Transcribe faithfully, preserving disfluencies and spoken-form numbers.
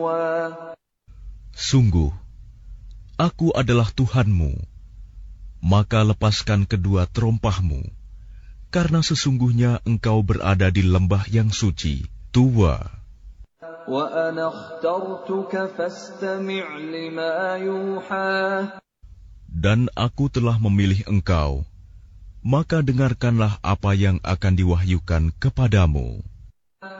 Sungguh, aku adalah Tuhanmu, maka lepaskan kedua terompahmu, karena sesungguhnya engkau berada di lembah yang suci, Tuwa. Dan aku telah memilih engkau, maka dengarkanlah apa yang akan diwahyukan kepadamu.